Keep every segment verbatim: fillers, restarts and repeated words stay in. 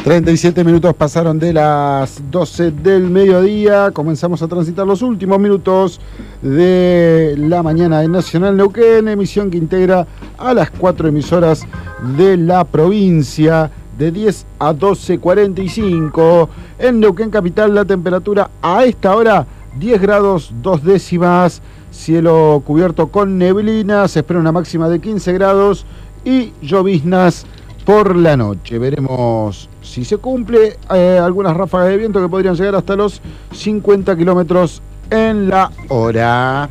treinta y siete minutos pasaron de las doce del mediodía. Comenzamos a transitar los últimos minutos de la mañana de Nacional Neuquén, emisión que integra a las cuatro emisoras de la provincia de diez a doce cuarenta y cinco. En Neuquén capital la temperatura a esta hora diez grados dos décimas, cielo cubierto con neblina, se espera una máxima de quince grados y lloviznas por la noche. Veremos si se cumple eh, algunas ráfagas de viento que podrían llegar hasta los cincuenta kilómetros en la hora.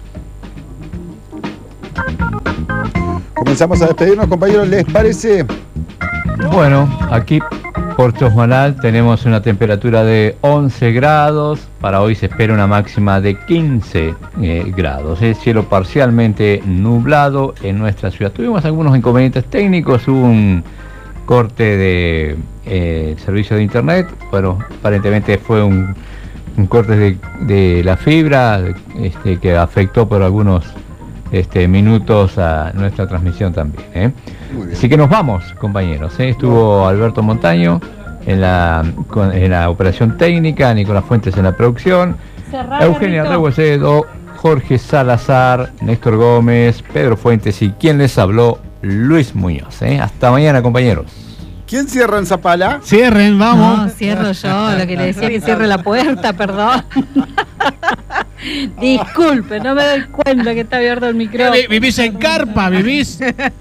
Comenzamos a despedirnos, compañeros, ¿les parece? Bueno, aquí por Chosmalal tenemos una temperatura de once grados. Para hoy se espera una máxima de quince eh, grados. Es cielo parcialmente nublado en nuestra ciudad. Tuvimos algunos inconvenientes técnicos, hubo un corte de eh, servicio de internet. Bueno, aparentemente fue un, un corte de, de la fibra este, que afectó por algunos este, minutos a nuestra transmisión también. ¿eh? Así que nos vamos, compañeros. ¿eh? Estuvo Alberto Montaño en la, con, en la operación técnica, Nicolás Fuentes en la producción, Cerrado, Eugenia Rebocedo, Jorge Salazar, Néstor Gómez, Pedro Fuentes y quien les habló, Luis Muñoz. ¿eh? Hasta mañana, compañeros. ¿Quién cierra en Zapala? Cierren, vamos. No, cierro yo, lo que le decía que cierre la puerta, perdón. Disculpe, no me doy cuenta que está abierto el micrófono. ¿Vivís en carpa? ¿Vivís?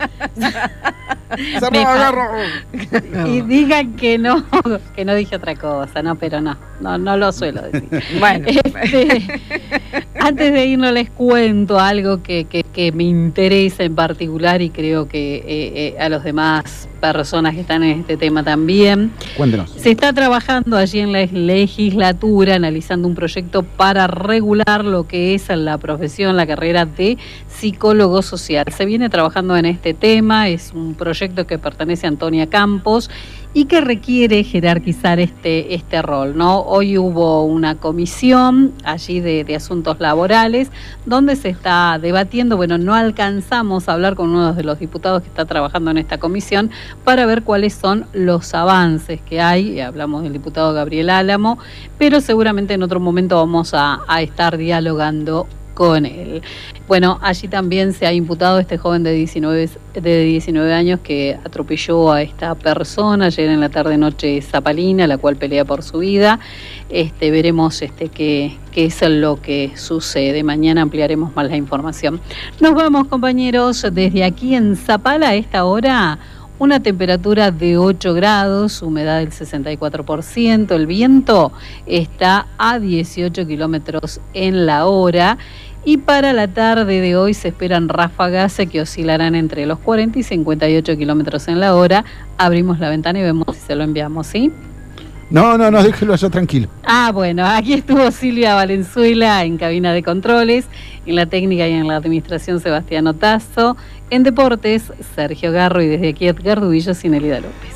Y digan que no, que no dije otra cosa, no, pero no, no, no lo suelo decir. Bueno, este, antes de irnos les cuento algo que, que, que me interesa en particular y creo que eh, eh, a los demás personas que están en este tema también. Cuéntenos. Se está trabajando allí en la legislatura analizando un proyecto para regular lo que es la profesión, la carrera de psicólogo social. Se viene trabajando en este tema, es un proyecto que pertenece a Antonia Campos y que requiere jerarquizar este, este rol, ¿no? Hoy hubo una comisión allí de, de asuntos laborales donde se está debatiendo, bueno, no alcanzamos a hablar con uno de los diputados que está trabajando en esta comisión para ver cuáles son los avances que hay, hablamos del diputado Gabriel Álamo, pero seguramente en otro momento vamos a, a estar dialogando con él. Bueno, allí también se ha imputado este joven de diecinueve, de diecinueve años que atropelló a esta persona ayer en la tarde-noche zapalina, la cual pelea por su vida. Este, veremos este, qué, qué es lo que sucede. Mañana ampliaremos más la información. Nos vamos, compañeros, desde aquí en Zapala a esta hora. Una temperatura de ocho grados, humedad del sesenta y cuatro por ciento, el viento está a dieciocho kilómetros en la hora y para la tarde de hoy se esperan ráfagas que oscilarán entre los cuarenta y cincuenta y ocho kilómetros en la hora. Abrimos la ventana y vemos si se lo enviamos, ¿sí? No, no, no, déjelo allá tranquilo. Ah, bueno, aquí estuvo Silvia Valenzuela en cabina de controles, en la técnica y en la administración Sebastián Otazo, en deportes Sergio Garro y desde aquí Edgar Dubillo y Nelida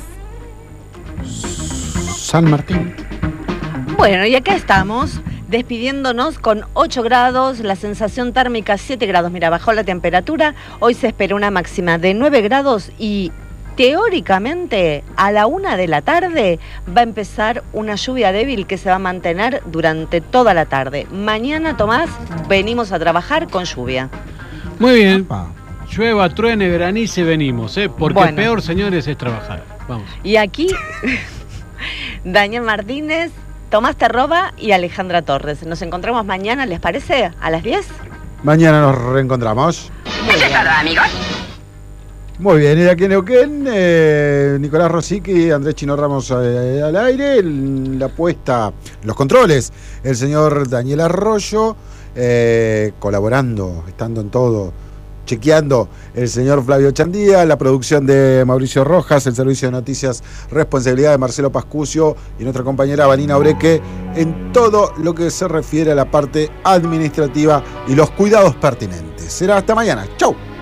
López. San Martín. Bueno, y acá estamos despidiéndonos con ocho grados, la sensación térmica siete grados. Mira, bajó la temperatura, hoy se espera una máxima de nueve grados y teóricamente a la una de la tarde va a empezar una lluvia débil que se va a mantener durante toda la tarde. Mañana, Tomás, venimos a trabajar con lluvia. Muy bien. Opa. Llueva, truene, granice, venimos, ¿eh? Porque bueno. Peor, señores, es trabajar. Vamos. Y aquí, Daniel Martínez, Tomás Terroba y Alejandra Torres. Nos encontramos mañana, ¿les parece? ¿A las diez? Mañana nos reencontramos. Eso es todo, amigos. Muy bien, y de aquí en Neuquén, eh, Nicolás Rosicky, Andrés Chino Ramos eh, al aire, el, la puesta, los controles, el señor Daniel Arroyo, eh, colaborando, estando en todo, chequeando el señor Flavio Chandía, la producción de Mauricio Rojas, el servicio de noticias, responsabilidad de Marcelo Pascucio y nuestra compañera Vanina Obreque, en todo lo que se refiere a la parte administrativa y los cuidados pertinentes. Será hasta mañana. ¡Chau!